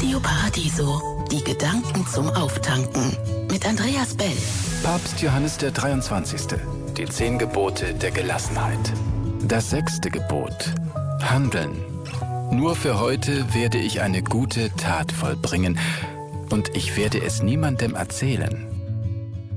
Radio Paradiso, die Gedanken zum Auftanken. Mit Andreas Bell. Papst Johannes der 23. Die 10 Gebote der Gelassenheit. Das 6. Gebot. Handeln. Nur für heute werde ich eine gute Tat vollbringen und ich werde es niemandem erzählen.